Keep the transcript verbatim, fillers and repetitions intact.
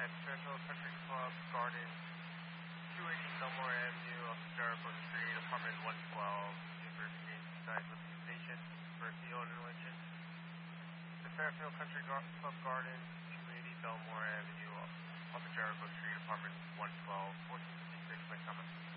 at Fairfield Country Club Garden, two eighty Belmore Avenue, off of Jericho Street, apartment one twelve, University site localization for the owner mentioned. The Fairfield Country Gar- Club Garden, two eighty Belmore Avenue, off of Jericho Street, apartment one twelve, fourteen fifty-six, my comment.